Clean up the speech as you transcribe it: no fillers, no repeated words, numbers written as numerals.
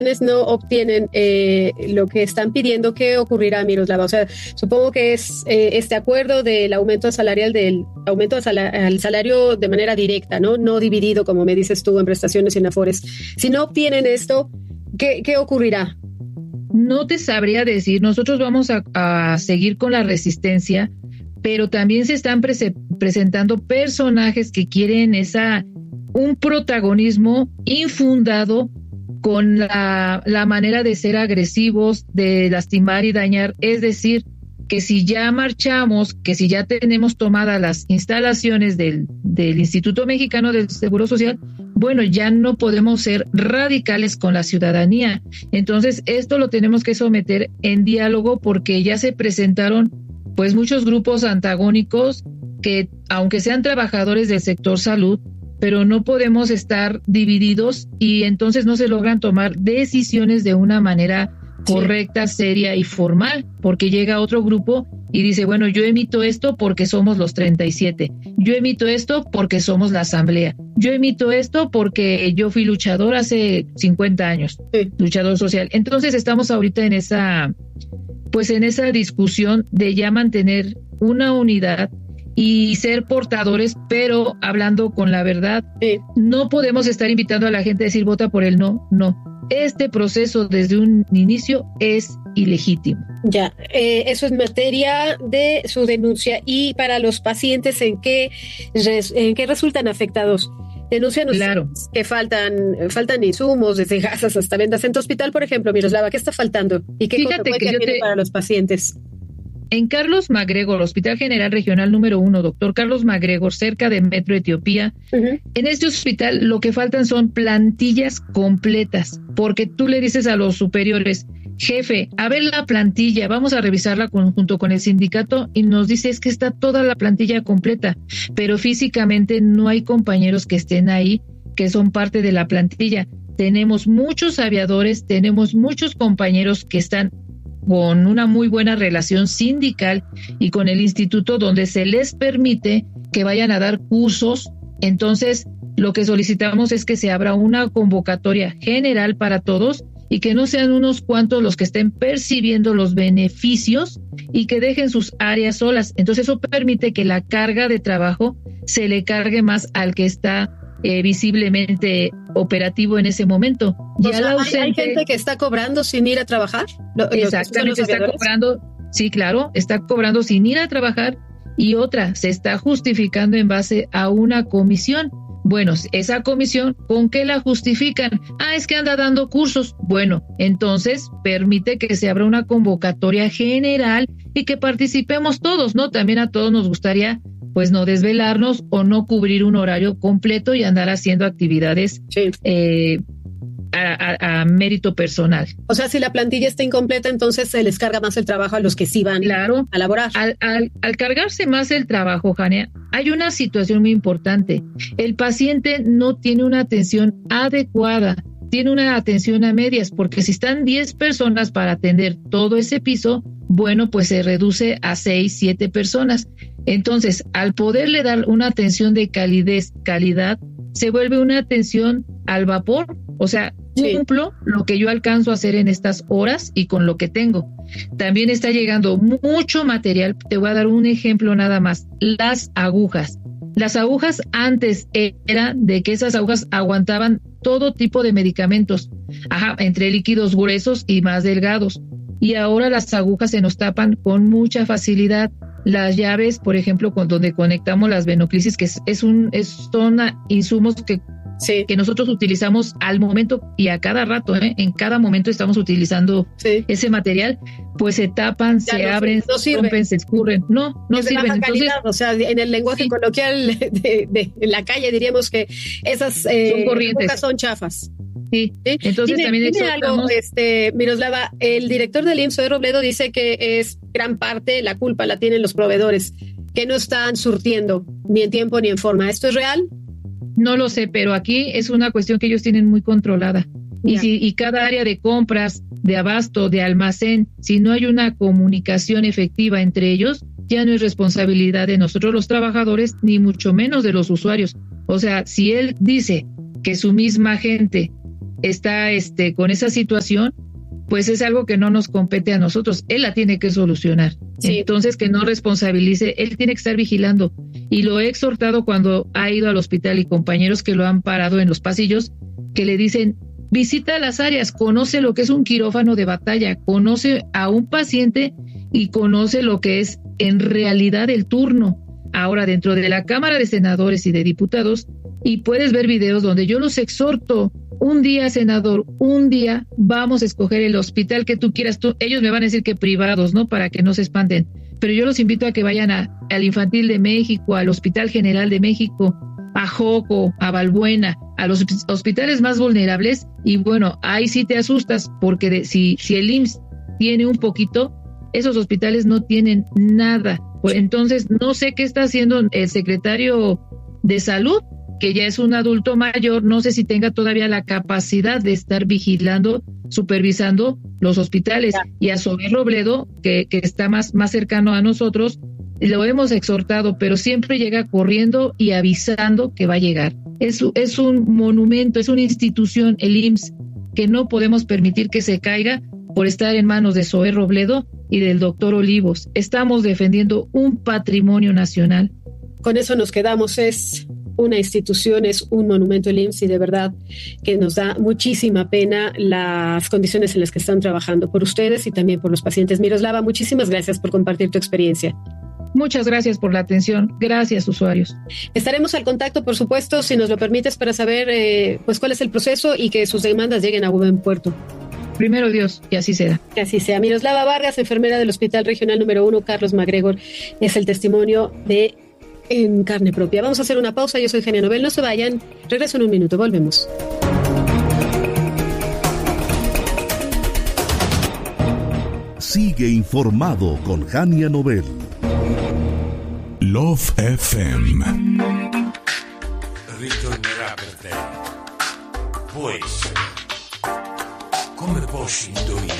no obtienen lo que están pidiendo, ¿qué ocurrirá, Miroslava? O sea, supongo que es este acuerdo del aumento salarial, al salario de manera directa, ¿no? No dividido, como me dices tú, en prestaciones y en afores. Si no obtienen esto, ¿qué ocurrirá? No te sabría decir, nosotros vamos a seguir con la resistencia, pero también se están presentando personajes que quieren un protagonismo infundado con la manera de ser agresivos, de lastimar y dañar. Es decir, que si ya marchamos, que si ya tenemos tomadas las instalaciones del Instituto Mexicano del Seguro Social, bueno, ya no podemos ser radicales con la ciudadanía. Entonces, esto lo tenemos que someter en diálogo, porque ya se presentaron pues muchos grupos antagónicos que, aunque sean trabajadores del sector salud, pero no podemos estar divididos, y entonces no se logran tomar decisiones de una manera correcta, seria y formal, porque llega otro grupo y dice, bueno, yo emito esto porque somos los 37, yo emito esto porque somos la asamblea, yo emito esto porque yo fui luchador hace 50 años, luchador social. Entonces estamos ahorita en esa discusión de ya mantener una unidad y ser portadores, pero hablando con la verdad. No podemos estar invitando a la gente a decir vota por el no. Este proceso desde un inicio es ilegítimo. Ya, eso es materia de su denuncia. Y para los pacientes, ¿en qué resultan afectados? Denuncian que faltan insumos, desde gasas hasta ventas. En tu hospital, por ejemplo, Miroslava, ¿qué está faltando? ¿Y qué consecuencias tiene para los pacientes? En Carlos MacGregor, Hospital General Regional número 1, doctor Carlos MacGregor, cerca de Metro Etiopía, en este hospital lo que faltan son plantillas completas, porque tú le dices a los superiores, jefe, a ver la plantilla, vamos a revisarla junto con el sindicato, y nos dice es que está toda la plantilla completa, pero físicamente no hay compañeros que estén ahí, que son parte de la plantilla. Tenemos muchos aviadores, tenemos muchos compañeros que están con una muy buena relación sindical y con el instituto, donde se les permite que vayan a dar cursos. Entonces, lo que solicitamos es que se abra una convocatoria general para todos y que no sean unos cuantos los que estén percibiendo los beneficios y que dejen sus áreas solas. Entonces, eso permite que la carga de trabajo se le cargue más al que está visiblemente operativo en ese momento. Ya ¿hay gente que está cobrando sin ir a trabajar? Exactamente, está cobrando, sí, claro, está cobrando sin ir a trabajar, y otra, se está justificando en base a una comisión. Bueno, esa comisión, ¿con qué la justifican? Es que anda dando cursos. Bueno, entonces permite que se abra una convocatoria general y que participemos todos, ¿no? También a todos nos gustaría pues no desvelarnos o no cubrir un horario completo y andar haciendo actividades a mérito personal. O sea, si la plantilla está incompleta, entonces se les carga más el trabajo a los que sí van a laborar. Al cargarse más el trabajo, Jania, hay una situación muy importante. El paciente no tiene una atención adecuada, tiene una atención a medias, porque si están 10 personas para atender todo ese piso, bueno, pues se reduce a 6, 7 personas. Entonces, al poderle dar una atención de calidad, se vuelve una atención al vapor. O sea, cumplo lo que yo alcanzo a hacer en estas horas y con lo que tengo. También está llegando mucho material. Te voy a dar un ejemplo nada más. Las agujas. Las agujas antes era de que esas agujas aguantaban todo tipo de medicamentos, entre líquidos gruesos y más delgados. Y ahora las agujas se nos tapan con mucha facilidad. Las llaves, por ejemplo, donde conectamos las venoclisis, que son insumos que nosotros utilizamos al momento y a cada rato, en cada momento estamos utilizando ese material, pues se tapan, se abren, se rompen, se escurren. No sirven. Entonces, o sea, en el lenguaje coloquial de la calle diríamos que esas son corrientes, son chafas. Sí. Entonces también dime algo, Miroslava, el director del IMSS, Robledo, dice que es gran parte la culpa la tienen los proveedores, que no están surtiendo ni en tiempo ni en forma. ¿Esto es real? No lo sé, pero aquí es una cuestión que ellos tienen muy controlada. Y cada área de compras, de abasto, de almacén, si no hay una comunicación efectiva entre ellos, ya no es responsabilidad de nosotros los trabajadores, ni mucho menos de los usuarios. O sea, si él dice que su misma gente está con esa situación, pues es algo que no nos compete a nosotros, él la tiene que solucionar. Sí. Entonces, que no responsabilice, él tiene que estar vigilando. Y lo he exhortado cuando ha ido al hospital y compañeros que lo han parado en los pasillos, que le dicen, visita las áreas, conoce lo que es un quirófano de batalla, conoce a un paciente y conoce lo que es en realidad el turno. Ahora, dentro de la Cámara de Senadores y de Diputados, y puedes ver videos donde yo los exhorto, un día, senador, un día vamos a escoger el hospital que tú quieras. Ellos me van a decir que privados, ¿no? Para que no se espanten. Pero yo los invito a que vayan al Infantil de México, al Hospital General de México, a Joco, a Balbuena, a los hospitales más vulnerables. Y bueno, ahí sí te asustas, porque si el IMSS tiene un poquito, esos hospitales no tienen nada. Pues entonces, no sé qué está haciendo el secretario de Salud, que ya es un adulto mayor, no sé si tenga todavía la capacidad de estar vigilando, supervisando los hospitales. Y a Zoé Robledo, que está más cercano a nosotros, lo hemos exhortado, pero siempre llega corriendo y avisando que va a llegar. Es un monumento, es una institución, el IMSS, que no podemos permitir que se caiga por estar en manos de Zoé Robledo y del doctor Olivos. Estamos defendiendo un patrimonio nacional. Con eso nos quedamos, es una institución, es un monumento el IMSS, y de verdad que nos da muchísima pena las condiciones en las que están trabajando por ustedes y también por los pacientes. Miroslava, muchísimas gracias por compartir tu experiencia. Muchas gracias por la atención. Gracias, usuarios. Estaremos al contacto, por supuesto, si nos lo permites, para saber pues cuál es el proceso y que sus demandas lleguen a buen puerto. Primero Dios, y así será. Que así sea. Miroslava Vargas, enfermera del Hospital Regional número 1, Carlos MacGregor, es el testimonio de En Carne Propia. Vamos a hacer una pausa. Yo soy Jania Nobel. No se vayan. Regreso en un minuto. Volvemos. Sigue informado con Jania Nobel. Love FM. Ritornerà per te. Può essere. Come posso indovinare?